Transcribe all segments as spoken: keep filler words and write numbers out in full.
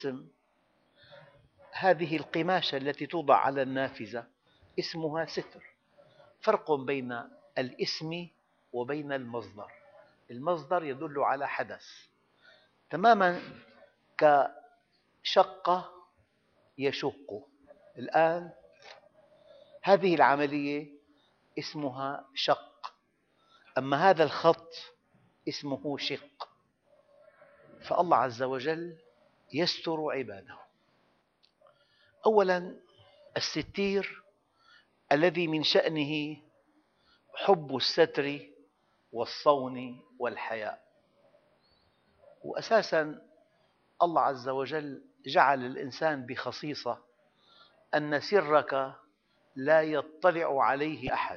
الاسم هذه القماشة التي توضع على النافذة اسمها ستر. فرق بين الاسم وبين المصدر. المصدر يدل على حدث تماما كشق يشق. الآن هذه العملية اسمها شق، أما هذا الخط اسمه شق. فالله عز وجل يستر عباده. أولاً الستير الذي من شأنه حب الستر والصون والحياء. وأساساً الله عز وجل جعل الإنسان بخصيصة أن سرك لا يطلع عليه أحد،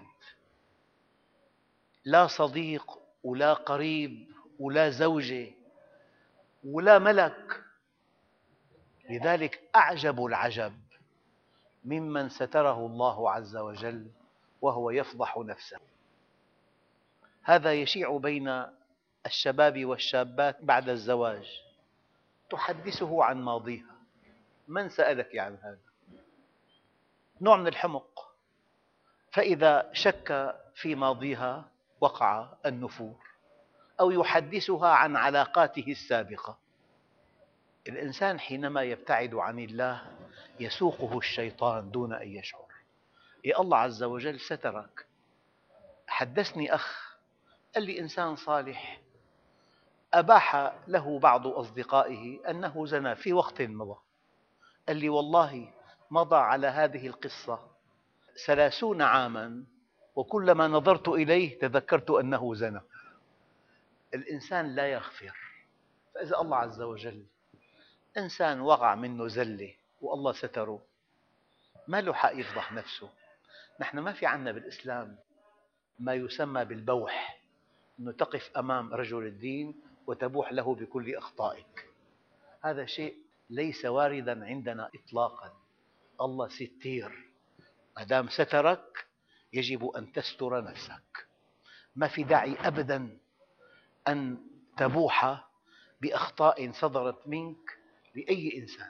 لا صديق ولا قريب ولا زوجة ولا ملك. لذلك أعجب العجب ممن ستره الله عز وجل وهو يفضح نفسه. هذا يشيع بين الشباب والشابات بعد الزواج، تحدثه عن ماضيها. من سألك عن هذا؟ نوع من الحمق. فإذا شك في ماضيها وقع النفور، أو يحدثها عن علاقاته السابقة. الإنسان حينما يبتعد عن الله يسوقه الشيطان دون أن يشعر. يا الله عز وجل سترك. حدثني أخ قال لي إنسان صالح أباح له بعض أصدقائه أنه زنى في وقت مضى. قال لي والله مضى على هذه القصة ثلاثون عاماً، وكلما نظرت إليه تذكرت أنه زنى. الإنسان لا يغفر. فإذا الله عز وجل إنسان وقع منه زلة والله ستره، ما له حق يفضح نفسه. نحن ما في عندنا بالإسلام ما يسمى بالبوح، أنه تقف أمام رجل الدين وتبوح له بكل أخطائك. هذا شيء ليس وارداً عندنا إطلاقاً. الله ستير، ما دام سترك يجب أن تستر نفسك. ما في داعي أبداً أن تبوح بأخطاء صدرت منك لأي إنسان.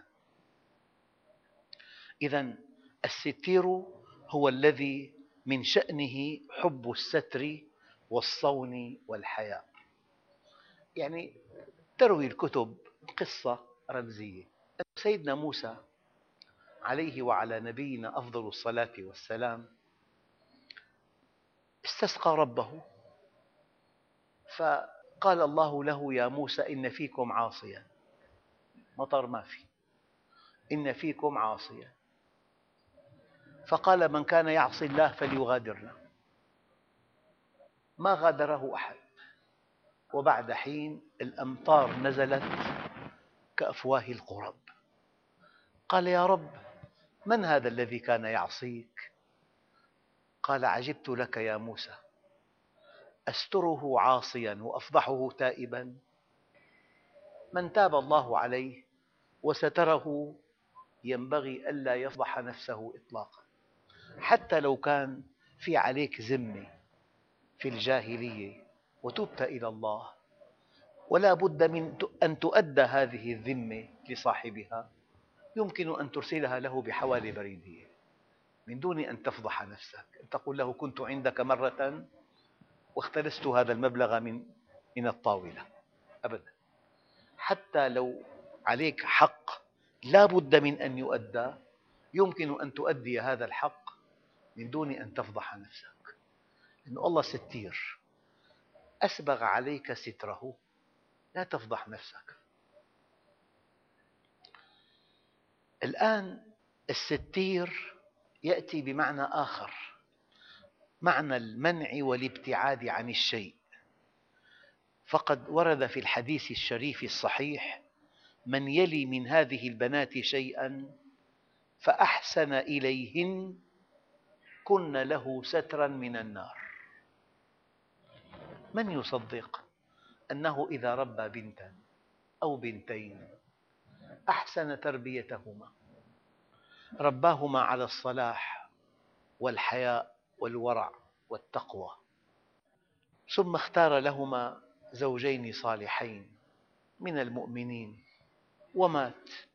إذن الستير هو الذي من شأنه حب الستر والصون والحياء. يعني تروي الكتب قصة رمزية. سيدنا موسى عليه وعلى نبينا أفضل الصلاة والسلام استسقى ربه، فقال الله له يا موسى إن فيكم عاصيا. مطر ما في، إن فيكم عاصيا. فقال من كان يعصي الله فليغادرنا. ما غادره أحد. وبعد حين الأمطار نزلت كأفواه القرب. قال يا رب من هذا الذي كان يعصيك؟ قال عجبت لك يا موسى، أستره عاصيا وأفضحه تائبا؟ من تاب الله عليه وستره ينبغي ألا يفضح نفسه إطلاقا، حتى لو كان في عليك ذمة في الجاهلية وتبت إلى الله، ولا بد من أن تؤدى هذه الذمة لصاحبها. يمكن أن ترسلها له بحوالي بريدية من دون أن تفضح نفسك، أن تقول له كنت عندك مرة واختلست هذا المبلغ من من الطاولة. أبدا. حتى لو عليك حق لا بد من أن يؤدى، يمكن أن تؤدي هذا الحق من دون أن تفضح نفسك، لأن الله ستير أسبغ عليك ستره. لا تفضح نفسك. الآن الستير يأتي بمعنى آخر، معنى المنع والابتعاد عن الشيء. فقد ورد في الحديث الشريف الصحيح من يلي من هذه البنات شيئاً فأحسن إليهن كن له ستراً من النار. من يصدق أنه إذا ربى بنتاً أو بنتين أحسن تربيتهما، رباهما على الصلاح والحياء والورع والتقوى، ثم اختار لهما زوجين صالحين من المؤمنين ومات،